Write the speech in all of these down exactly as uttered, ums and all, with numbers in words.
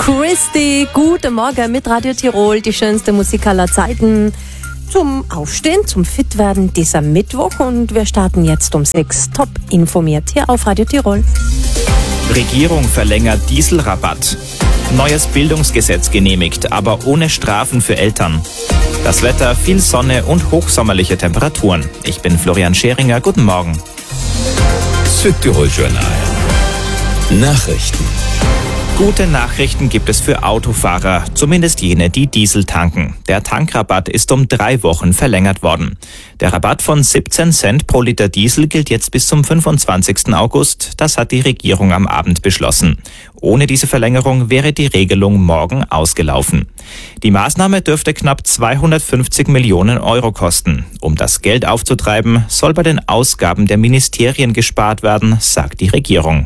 Christy. Guten Morgen mit Radio Tirol, die schönste Musik aller Zeiten. Zum Aufstehen, zum Fitwerden dieser Mittwoch. Und wir starten jetzt um sechs. Top informiert hier auf Radio Tirol. Regierung verlängert Dieselrabatt. Neues Bildungsgesetz genehmigt, aber ohne Strafen für Eltern. Das Wetter, viel Sonne und hochsommerliche Temperaturen. Ich bin Florian Scheringer, guten Morgen. Südtirol Journal. Nachrichten. Gute Nachrichten gibt es für Autofahrer, zumindest jene, die Diesel tanken. Der Tankrabatt ist um drei Wochen verlängert worden. Der Rabatt von siebzehn Cent pro Liter Diesel gilt jetzt bis zum fünfundzwanzigsten August. Das hat die Regierung am Abend beschlossen. Ohne diese Verlängerung wäre die Regelung morgen ausgelaufen. Die Maßnahme dürfte knapp zweihundertfünfzig Millionen Euro kosten. Um das Geld aufzutreiben, soll bei den Ausgaben der Ministerien gespart werden, sagt die Regierung.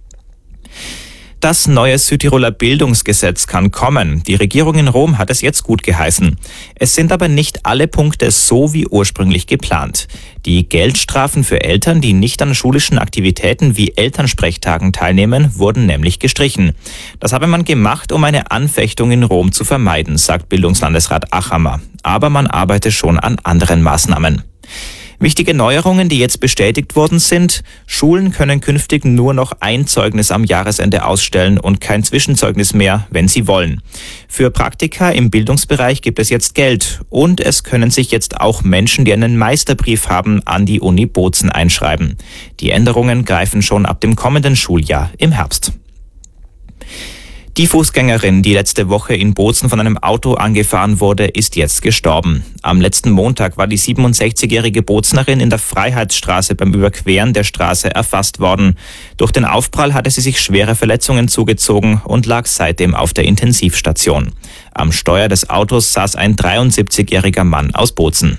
Das neue Südtiroler Bildungsgesetz kann kommen. Die Regierung in Rom hat es jetzt gut geheißen. Es sind aber nicht alle Punkte so wie ursprünglich geplant. Die Geldstrafen für Eltern, die nicht an schulischen Aktivitäten wie Elternsprechtagen teilnehmen, wurden nämlich gestrichen. Das habe man gemacht, um eine Anfechtung in Rom zu vermeiden, sagt Bildungslandesrat Achammer. Aber man arbeite schon an anderen Maßnahmen. Wichtige Neuerungen, die jetzt bestätigt worden sind: Schulen können künftig nur noch ein Zeugnis am Jahresende ausstellen und kein Zwischenzeugnis mehr, wenn sie wollen. Für Praktika im Bildungsbereich gibt es jetzt Geld und es können sich jetzt auch Menschen, die einen Meisterbrief haben, an die Uni Bozen einschreiben. Die Änderungen greifen schon ab dem kommenden Schuljahr im Herbst. Die Fußgängerin, die letzte Woche in Bozen von einem Auto angefahren wurde, ist jetzt gestorben. Am letzten Montag war die siebenundsechzigjährige Boznerin in der Freiheitsstraße beim Überqueren der Straße erfasst worden. Durch den Aufprall hatte sie sich schwere Verletzungen zugezogen und lag seitdem auf der Intensivstation. Am Steuer des Autos saß ein dreiundsiebzigjähriger Mann aus Bozen.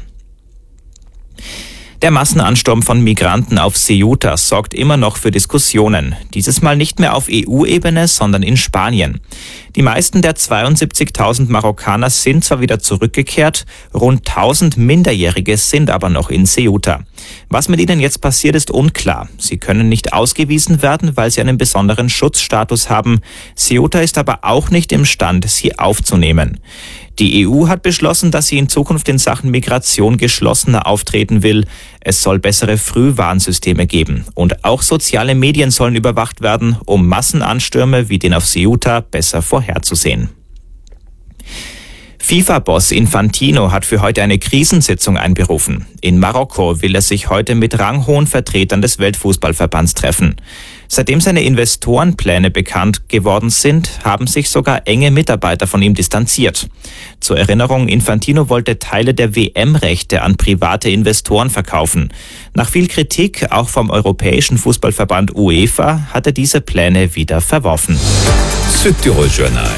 Der Massenansturm von Migranten auf Ceuta sorgt immer noch für Diskussionen. Dieses Mal nicht mehr auf E U-Ebene, sondern in Spanien. Die meisten der zweiundsiebzigtausend Marokkaner sind zwar wieder zurückgekehrt, rund tausend Minderjährige sind aber noch in Ceuta. Was mit ihnen jetzt passiert, ist unklar. Sie können nicht ausgewiesen werden, weil sie einen besonderen Schutzstatus haben. Ceuta ist aber auch nicht imstand, sie aufzunehmen. Die E U hat beschlossen, dass sie in Zukunft in Sachen Migration geschlossener auftreten will. Es soll bessere Frühwarnsysteme geben. Und auch soziale Medien sollen überwacht werden, um Massenanstürme wie den auf Ceuta besser vorherzusehen. FIFA-Boss Infantino hat für heute eine Krisensitzung einberufen. In Marokko will er sich heute mit ranghohen Vertretern des Weltfußballverbands treffen. Seitdem seine Investorenpläne bekannt geworden sind, haben sich sogar enge Mitarbeiter von ihm distanziert. Zur Erinnerung, Infantino wollte Teile der W M-Rechte an private Investoren verkaufen. Nach viel Kritik, auch vom Europäischen Fußballverband UEFA, hat er diese Pläne wieder verworfen. Südtirol Journal.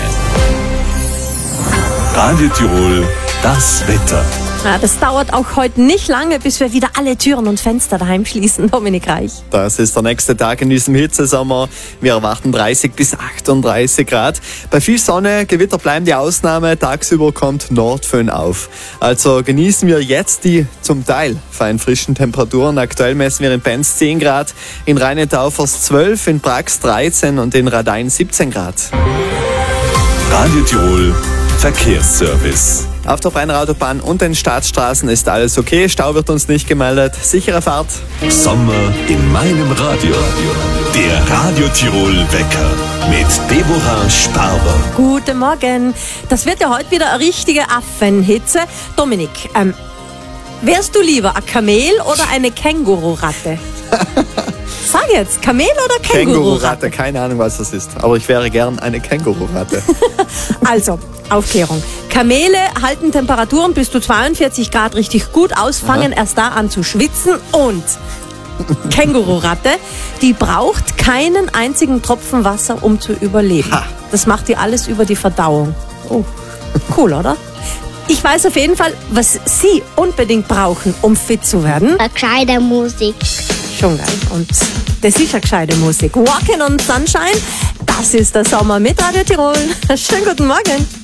Radio Tirol, das Wetter. Ja, das dauert auch heute nicht lange, bis wir wieder alle Türen und Fenster daheim schließen. Dominik Reich. Das ist der nächste Tag in diesem Hitzesommer. Wir erwarten dreißig bis achtunddreißig Grad. Bei viel Sonne, Gewitter bleiben die Ausnahme. Tagsüber kommt Nordföhn auf. Also genießen wir jetzt die zum Teil fein frischen Temperaturen. Aktuell messen wir in Benz zehn Grad, in Rheine-Taufers zwölf, in Brax dreizehn und in Radein siebzehn Grad. Radio Tirol Verkehrsservice. Auf der Brenner Autobahn und den Staatsstraßen ist alles okay. Stau wird uns nicht gemeldet. Sichere Fahrt. Sommer in meinem Radio. Der Radio Tirol Wecker mit Deborah Sparber. Guten Morgen. Das wird ja heute wieder eine richtige Affenhitze. Dominik, ähm, wärst du lieber ein Kamel oder eine Kängururatte? Sag jetzt, Kamel oder Kängururatte? Kängururatte, keine Ahnung, was das ist. Aber ich wäre gern eine Kängururatte. Also, Aufklärung. Kamele halten Temperaturen bis zu zweiundvierzig Grad richtig gut aus, fangen Aha. erst da an zu schwitzen. Und Kängururatte, die braucht keinen einzigen Tropfen Wasser, um zu überleben. Ha. Das macht die alles über die Verdauung. Oh, cool, oder? Ich weiß auf jeden Fall, was Sie unbedingt brauchen, um fit zu werden. Eine gescheite Musik. Schon geil. Und das ist eine gescheite Musik. Walking on Sunshine, das ist der Sommer mit Radio Tirol. Schönen guten Morgen.